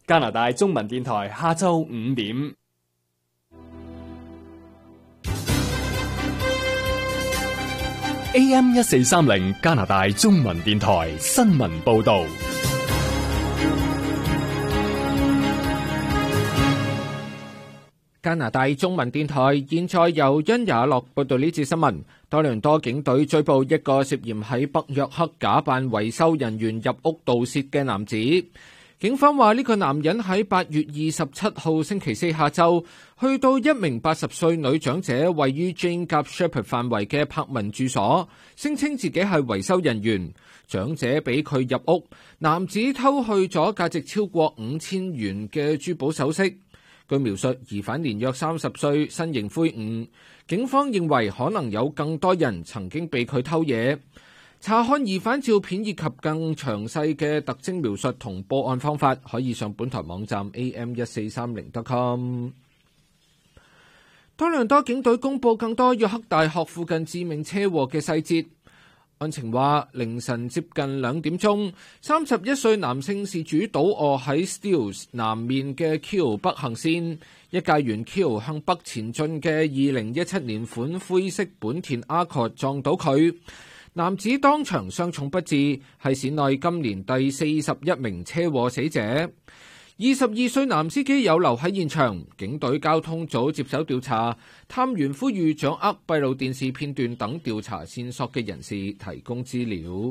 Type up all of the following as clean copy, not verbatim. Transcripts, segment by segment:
加拿大中文電台下晝5點。AM 1430加拿大中文電台新聞報道。 加拿大中文電台現在由恩也樂報道呢節新聞。多倫多警隊追捕一個涉嫌喺北約克假扮維修人員入屋盜竊嘅男子。警方話呢個男人喺8月27號星期四下晝去到一名80歲女長者位於 Jane Gap Sheppard 範圍嘅柏文住所，聲稱自己係維修人員。長者俾佢入屋，男子偷去咗價值超過5000元嘅珠寶首飾。據描述，疑犯年約30歲，身形魁梧。警方認為可能有更多人曾經被佢偷嘢。查看疑犯照片以及更詳細嘅特徵描述同報案方法，可以上本台網站 am1430.com。多倫多警隊公佈更多約克大學附近致命車禍嘅細節。案情話，凌晨接近2點鐘，31歲男性事主倒卧喺 Steeles 南面嘅 Keele 北行線，一架沿 Keele 向北前進嘅2017年款灰色本田 Accord 撞到佢，男子當場傷重不治，係市內今年第41名車禍死者。22歲男司機有留喺現場，警隊交通組接手調查，探員呼籲掌握閉路電視片段等調查線索嘅人士提供資料。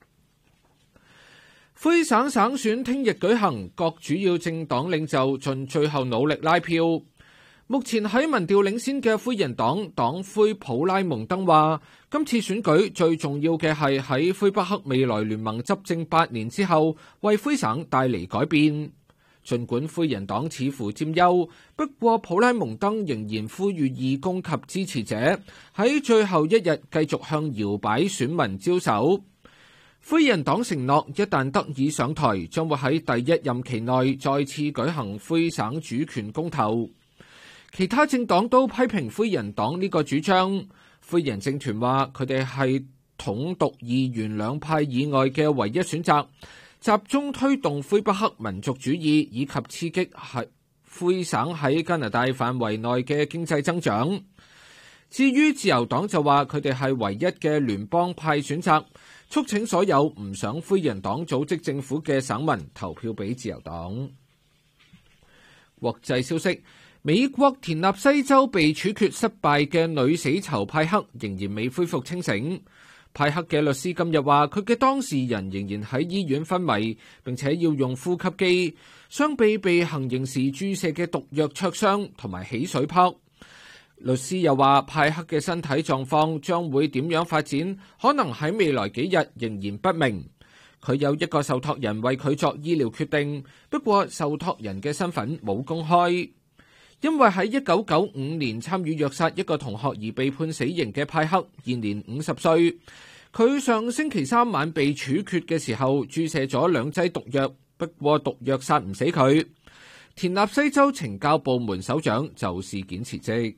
魁省省選聽日舉行，各主要政黨領袖盡最後努力拉票。目前喺民調領先嘅魁人黨黨魁普拉蒙登話，今次選舉最重要嘅係喺魁北克未來聯盟執政8年之後，為魁省帶嚟改變。儘管魁人黨似乎佔優，不過普拉蒙登仍然呼籲義工及支持者喺最後一日繼續向搖擺選民招手。魁人黨承諾一旦得以上台，將會喺第一任期內再次舉行魁省主權公投。其他政黨都批評魁人黨呢個主張。魁人政團話佢哋係統獨二元兩派以外嘅唯一選擇，集中推動魁北克民族主義以及刺激魁省喺加拿大範圍內嘅經濟增長。至於自由黨就話佢哋係唯一嘅聯邦派選擇，促請所有唔想魁人黨組織政府嘅省民投票俾自由黨。國際消息，美國田納西州被處決失敗嘅女死囚派克仍然未恢復清醒。派克嘅律師今日話，佢嘅當事人仍然喺醫院昏迷，並且要用呼吸機，雙臂被行刑時注射嘅毒藥灼傷同埋起水泡。律師又話，派克嘅身體狀況將會點樣發展，可能喺未來幾日仍然不明。佢有一個受託人為佢作醫療決定，不過受託人嘅身份冇公開。因為喺1995年參與虐殺一個同學而被判死刑嘅派克，現年50歲。佢上星期3晚被處決嘅時候，注射咗2劑毒藥，不過毒藥殺唔死佢。田納西州懲教部門首長就事件辭職。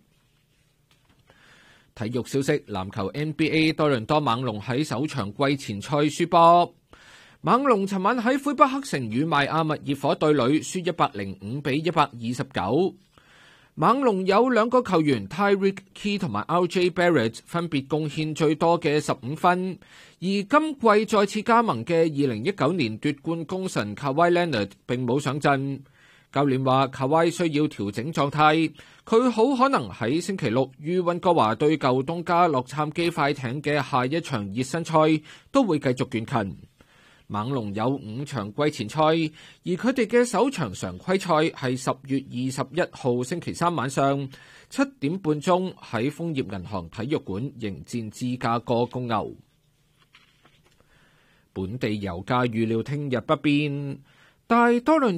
體育消息，籃球 NBA 多倫多猛龍喺首場季前賽輸波。猛龍尋晚喺魁北克城與邁阿密熱火對壘，輸105-129。猛龍有2個球員 Tyreke Key 同埋 RJ Barrett 分別貢獻最多嘅15分，而今季再次加盟嘅2019年奪冠功臣 Kawhi Leonard 並冇上陣。教練話 Kawhi 需要調整狀態，佢好可能喺星期6於溫哥華對舊東家洛杉磯快艇嘅下一場熱身賽都會繼續倦勤。猛龍有5場季前賽，而佢哋嘅首場常規賽係10月21號星期3晚上7點半鐘喺豐業銀行體育館迎戰芝加哥公牛。本地油價預料聽日不變，但多倫